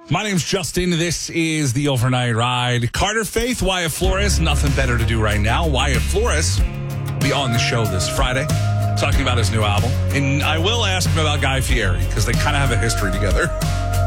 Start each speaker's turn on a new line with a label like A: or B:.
A: My name's Justin. This is the Overnight Ride. Carter Faith, Wyatt Flores, nothing better to do right now. Wyatt Flores will be on the show this Friday talking about his new album. And I will ask him about Guy Fieri because they kind of have a history together.